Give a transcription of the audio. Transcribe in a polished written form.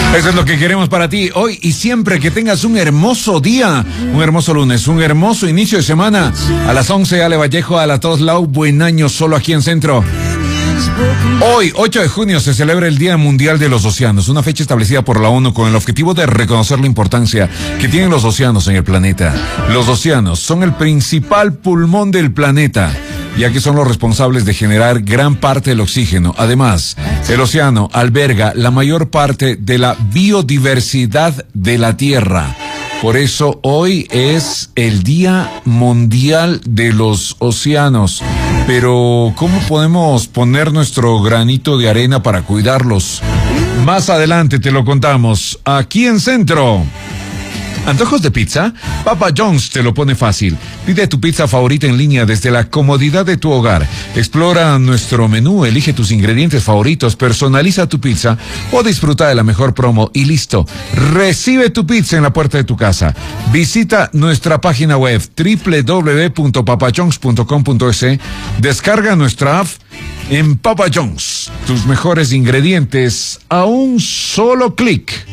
Eso es lo que queremos para ti hoy y siempre. Que tengas un hermoso día, un hermoso lunes, un hermoso inicio de semana. A las 11, Ale Vallejo, a las 2, Lau. Buen año solo aquí en Centro. Hoy, 8 de junio, se celebra el Día Mundial de los Océanos, una fecha establecida por la ONU con el objetivo de reconocer la importancia que tienen los océanos en el planeta. Los océanos son el principal pulmón del planeta, ya que son los responsables de generar gran parte del oxígeno. Además, el océano alberga la mayor parte de la biodiversidad de la Tierra. Por eso hoy es el Día Mundial de los Océanos. Pero, ¿cómo podemos poner nuestro granito de arena para cuidarlos? Más adelante te lo contamos, aquí en Centro. ¿Antojos de pizza? Papa John's te lo pone fácil. Pide tu pizza favorita en línea desde la comodidad de tu hogar. Explora nuestro menú, elige tus ingredientes favoritos, personaliza tu pizza o disfruta de la mejor promo y listo. Recibe tu pizza en la puerta de tu casa. Visita nuestra página web www.papajohns.com.es. Descarga nuestra app en Papa John's. Tus mejores ingredientes a un solo clic.